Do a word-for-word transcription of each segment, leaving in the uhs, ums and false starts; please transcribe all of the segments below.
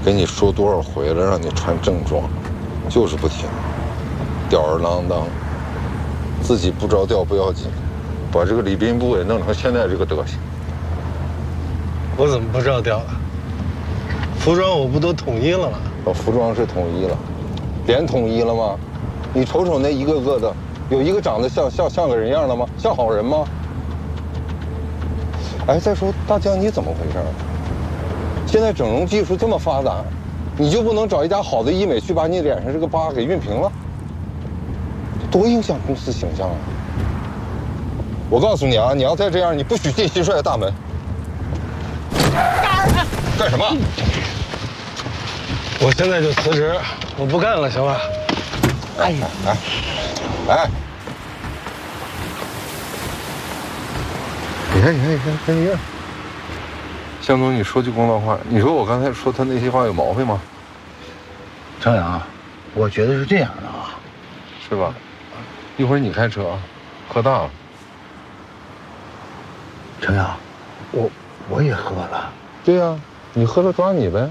跟你说多少回了，让你穿正装，就是不听，吊儿郎当，自己不着调不要紧，把这个礼宾部也弄成现在这个德行。 我怎么不着调了？服装我不都统一了吗？ 哦，服装是统一了，脸统一了吗？你瞅瞅那一个个的，有一个长得像像像个人样的吗？像好人吗？哎，再说大江你怎么回事？现在整容技术这么发达，你就不能找一家好的医美去把你脸上这个疤给熨平了？多影响公司形象啊！我告诉你啊，你要再这样，你不许进蟋蟀的大门。干什么？ 我现在就辞职，我不干了，行吧？ 哎呀，哎，哎，你看，你看，你看，看你看。向总，你说句公道话，你说我刚才说他那些话有毛病吗？ 程阳，我觉得是这样的啊， 是吧？一会儿你开车啊，喝大了。 程阳，我我也喝了。 对呀、啊，你喝了抓你呗。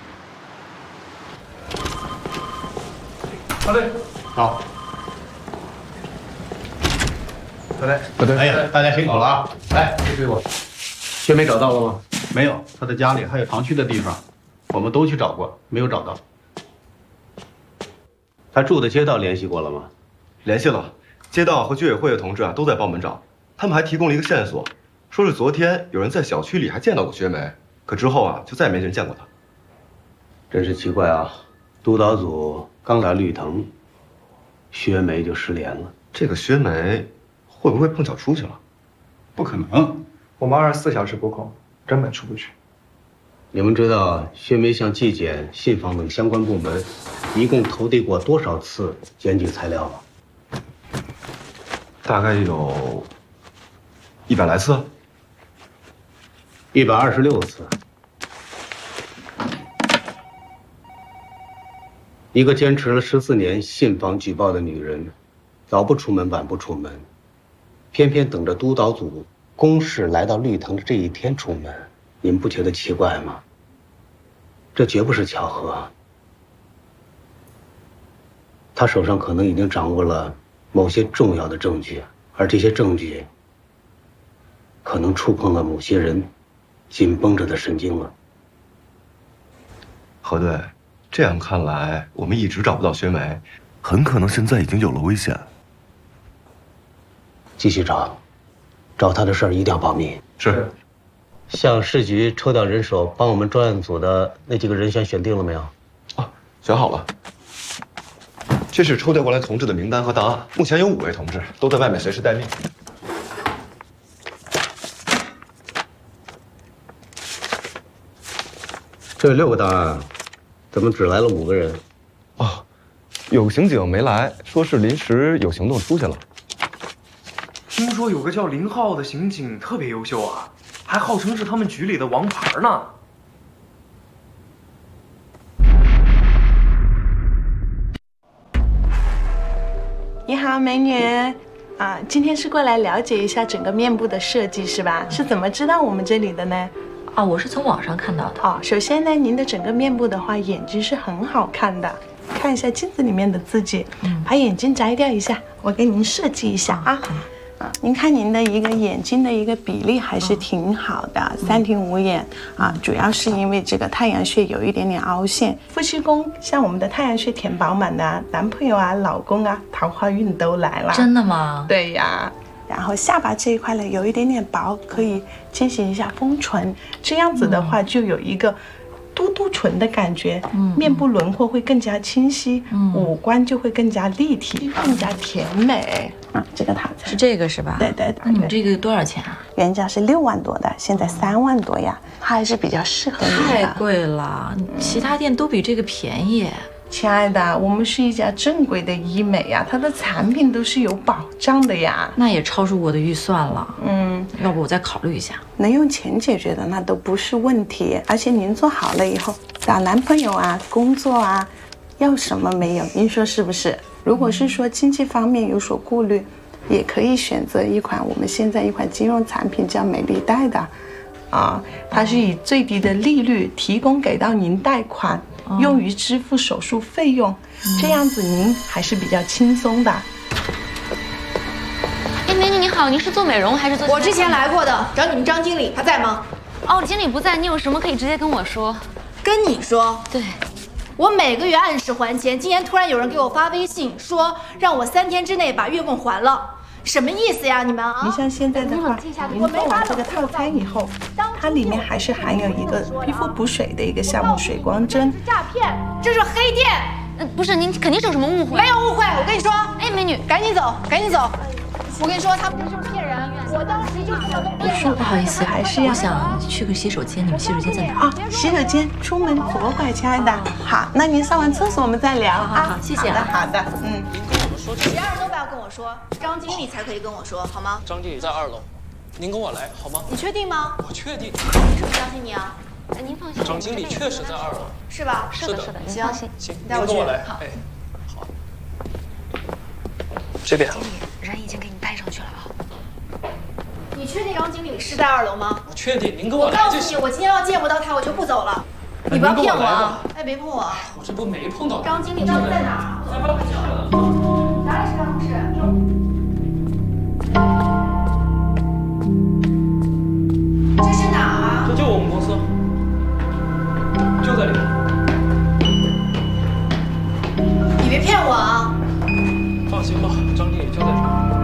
好嘞，好。好嘞， 不对， 哎呀，大家辛苦了啊！来，这水果。薛梅找到了吗？没有，她的家里还有藏区的地方，我们都去找过，没有找到。她住的街道联系过了吗？ 联系了，街道和居委会的同志啊都在帮我们找，他们还提供了一个线索，说是昨天有人在小区里还见到过薛梅，可之后啊就再也没人见过她。 真是奇怪啊！督导组刚来绿藤，薛梅就失联了。 这个薛梅会不会碰巧出去了？ 不可能，我们二十四小时布控，根本出不去。 你们知道薛梅向纪检、信访等相关部门一共投递过多少次检举材料吗？ 大概有一百来次。 一百二十六次。一个坚持了十四年信访举报的女人，早不出门晚不出门，偏偏等着督导组公示来到绿藤的这一天出门，你们不觉得奇怪吗？这绝不是巧合。他手上可能已经掌握了某些重要的证据，而这些证据可能触碰了某些人紧绷着的神经了。 核对，这样看来，我们一直找不到薛梅，很可能现在已经有了危险。 继续找，找他的事儿一定要保密。 是。 向市局抽调人手，帮我们专案组的那几个人选选定了没有？ 啊，选好了。这是抽调过来同志的名单和档案，目前有五位同志都在外面随时待命。 这有六个档案，怎么只来了五个人？ 哦，有个刑警没来，说是临时有行动出去了。 听说有个叫林浩的刑警特别优秀啊，还号称是他们局里的王牌呢。 你好，美女。啊，今天是过来了解一下整个面部的设计是吧？是怎么知道我们这里的呢？ 啊，我是从网上看到的。 哦，首先呢，您的整个面部的话，眼睛是很好看的。看一下镜子里面的自己，嗯，把眼睛摘掉一下，我给您设计一下啊。啊，您看您的一个眼睛的一个比例还是挺好的，嗯、三庭五眼啊，主要是因为这个太阳穴有一点点凹陷。夫妻宫像我们的太阳穴填饱满的，男朋友啊、老公啊，桃花运都来了。 真的吗？ 对呀。然后下巴这一块呢有一点点薄，可以进行一下丰唇，这样子的话就有一个嘟嘟唇的感觉，嗯，面部轮廓会更加清晰，嗯，五官就会更加立体，更加甜美。啊，这个套餐是这个是吧？ 对对对。 那你这个多少钱啊？ 原价是六万多的，现在三万多呀，它还是比较适合你的。 太贵了，其他店都比这个便宜。 亲爱的，我们是一家正规的医美呀，它的产品都是有保障的呀。 那也超出我的预算了， 嗯， 要不我再考虑一下。 能用钱解决的那都不是问题，而且您做好了以后，找男朋友啊、工作啊，要什么没有？您说是不是？如果是说经济方面有所顾虑，也可以选择一款我们现在一款金融产品叫美丽贷的， 啊，它是以最低的利率提供给到您贷款，用于支付手术费用，这样子您还是比较轻松的。 哎，美女你好，您是做美容还是做？ 我之前来过的，找你们张经理，他在吗？ 哦，经理不在，你有什么可以直接跟我说。 跟你说？ 对。 我每个月按时还钱，今天突然有人给我发微信说让我三天之内把月供还了，什么意思呀？你们啊？ 您像现在的话，您做完这个套餐以后，它里面还是含有一个皮肤补水的一个项目——水光针。 诈骗，这是黑店。 呃，不是，您肯定是有什么误会。 没有误会，我跟你说， 哎，美女， 赶紧走，赶紧走。我跟你说，他们这就是骗人。我当时就想到。 不好意思， 还是要我想去个洗手间，你们洗手间在哪？ 啊，洗手间，出门左拐，亲爱的。好，那您上完厕所我们再聊啊。 好，谢谢。 好的，好的，嗯。 其他人都不要跟我说，张经理才可以跟我说，好吗？ 张经理在二楼，您跟我来好吗？ 你确定吗？ 我确定。 我相信你啊。 哎，您放心。 张经理确实在二楼。 是吧？ 是的，是的，您行放心。 行， 带我去。 您跟我来。 好。 哎，好。这边。 经理，人已经给你带上去了啊。 你确定张经理是在二楼吗？ 我确定，您跟我来就行。我告诉你，我今天要见不到他，我就不走了。你不要骗我啊！哎，别碰我！ 我这不没碰到。 张经理到底在哪儿？哪里是办公室？